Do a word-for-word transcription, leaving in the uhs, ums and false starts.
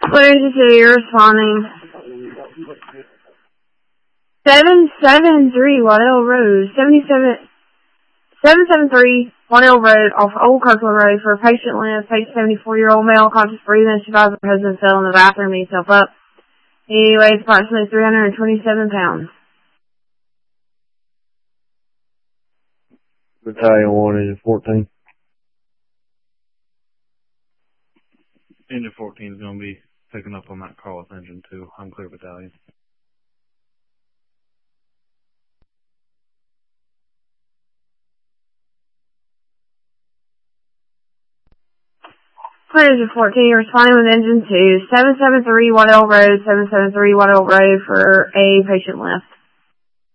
Where is it? You're responding. seven seven three Waddell Road, seventy-seven, seven seven three Waddell Road off Old Kirkland Road for a patient lift, patient seventy-four-year-old male, conscious breathing, survivor has been cell in the bathroom, needs help up. He weighs approximately three hundred twenty-seven pounds. Battalion one, engine fourteen. Engine fourteen is going to be picking up on that call with engine two. I'm clear, battalion. Clear engine fourteen, you're responding with engine two, seven seven three Waddell Road, seven seven three Waddell Road for a patient lift.